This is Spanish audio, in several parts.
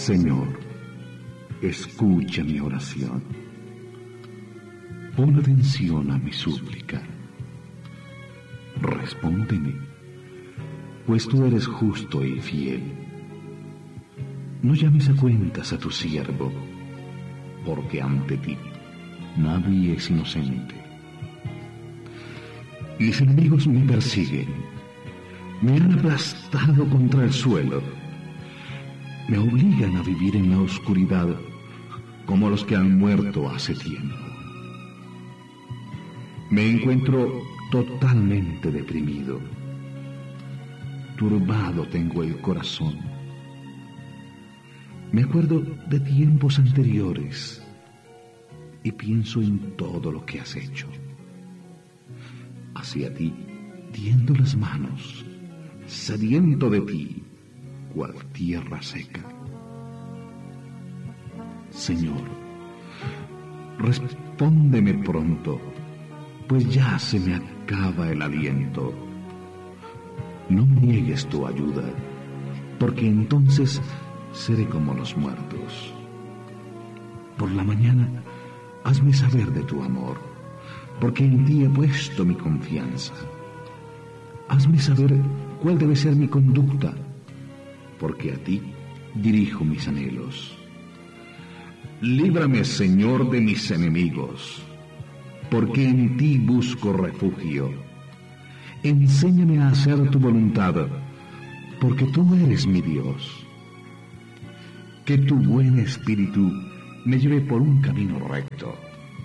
Señor, escucha mi oración. Pon atención a mi súplica. Respóndeme, pues tú eres justo y fiel. No llames a cuentas a tu siervo, porque ante ti nadie es inocente. Mis enemigos me persiguen, me han aplastado contra el suelo, me obligan a vivir en la oscuridad como los que han muerto hace tiempo. Me encuentro totalmente deprimido, turbado tengo el corazón. Me acuerdo de tiempos anteriores y pienso en todo lo que has hecho. Hacia ti tiendo las manos, sediento de ti, cual tierra seca. Señor, respóndeme pronto, pues ya se me acaba el aliento. No me niegues tu ayuda, porque entonces seré como los muertos. Por la mañana, hazme saber de tu amor, porque en ti he puesto mi confianza. Hazme saber cuál debe ser mi conducta, porque a ti dirijo mis anhelos. Líbrame, Señor, de mis enemigos, porque en ti busco refugio. Enséñame a hacer tu voluntad, porque tú eres mi Dios. Que tu buen espíritu me lleve por un camino recto.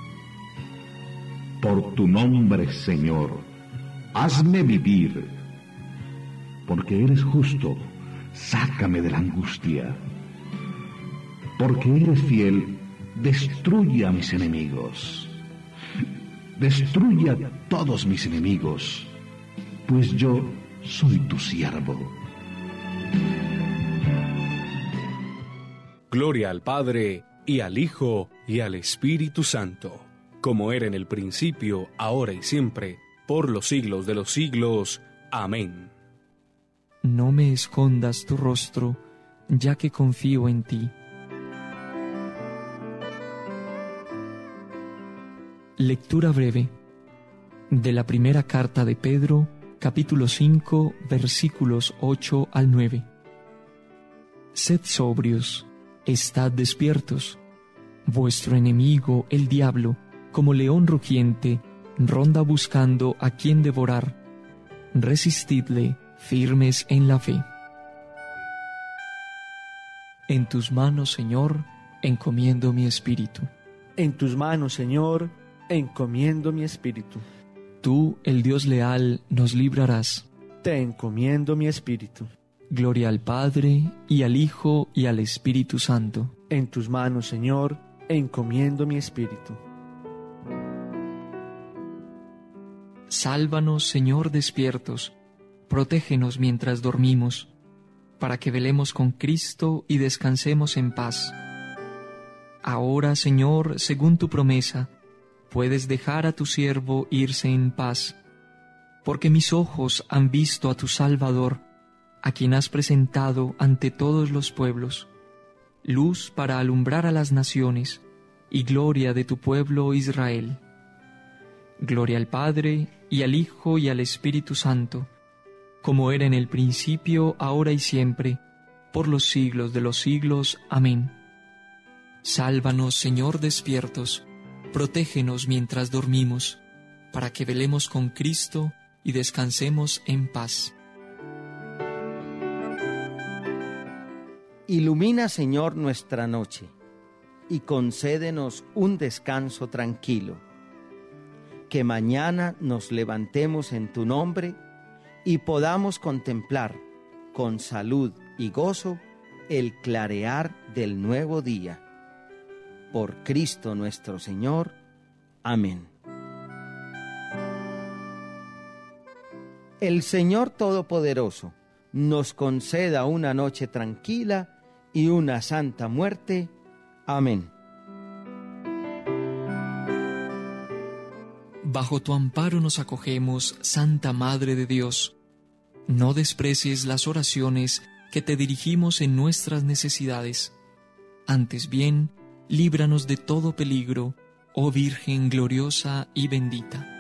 Por tu nombre, Señor, hazme vivir. Porque eres justo, sácame de la angustia. Porque eres fiel, destruye a mis enemigos. Destruye a todos mis enemigos, pues yo soy tu siervo. Gloria al Padre, y al Hijo, y al Espíritu Santo, como era en el principio, ahora y siempre, por los siglos de los siglos. Amén. No me escondas tu rostro, ya que confío en ti. Lectura breve de la primera carta de Pedro, capítulo 5, versículos 8 al 9. Sed sobrios, estad despiertos. Vuestro enemigo, el diablo, como león rugiente, ronda buscando a quien devorar. Resistidle, firmes en la fe. En tus manos, Señor, encomiendo mi espíritu. En tus manos, Señor, encomiendo mi espíritu. Tú, el Dios leal, nos librarás. Te encomiendo mi espíritu. Gloria al Padre, y al Hijo, y al Espíritu Santo. En tus manos, Señor, encomiendo mi espíritu. Sálvanos, Señor, despiertos. Protégenos mientras dormimos, para que velemos con Cristo y descansemos en paz. Ahora, Señor, según tu promesa, puedes dejar a tu siervo irse en paz, porque mis ojos han visto a tu Salvador, a quien has presentado ante todos los pueblos, luz para alumbrar a las naciones y gloria de tu pueblo Israel. Gloria al Padre, y al Hijo, y al Espíritu Santo, como era en el principio, ahora y siempre, por los siglos de los siglos. Amén. Sálvanos, Señor, despiertos. Protégenos mientras dormimos, para que velemos con Cristo y descansemos en paz. Ilumina, Señor, nuestra noche, y concédenos un descanso tranquilo. Que mañana nos levantemos en tu nombre y podamos contemplar con salud y gozo el clarear del nuevo día. Por Cristo nuestro Señor. Amén. El Señor Todopoderoso nos conceda una noche tranquila y una santa muerte. Amén. Bajo tu amparo nos acogemos, Santa Madre de Dios. No desprecies las oraciones que te dirigimos en nuestras necesidades. Antes bien, líbranos de todo peligro, oh Virgen gloriosa y bendita.